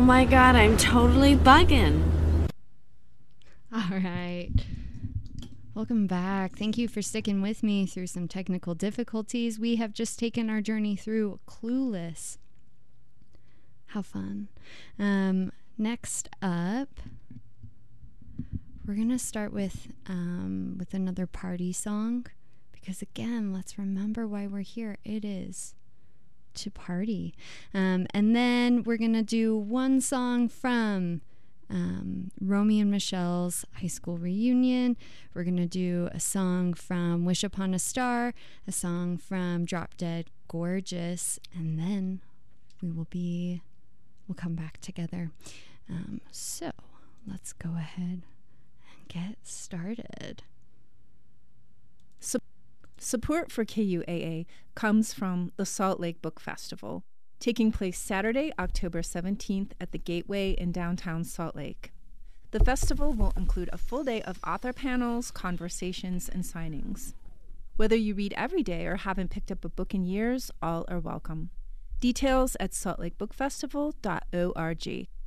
my god, I'm totally bugging. All right. Welcome back. Thank you for sticking with me through some technical difficulties. We have just taken our journey through Clueless. How fun. Next up, we're going to start with another party song. Because again, let's remember why we're here. It is to party. And then we're going to do one song from Romy and Michelle's high school reunion. We're going to do a song from Wish Upon a Star, a song from Drop Dead Gorgeous, and then we'll come back together. So let's go ahead and get started. Support for KUAA comes from the Salt Lake Book Festival, taking place Saturday, October 17th at the Gateway in downtown Salt Lake. The festival will include a full day of author panels, conversations, and signings. Whether you read every day or haven't picked up a book in years, all are welcome. Details at saltlakebookfestival.org.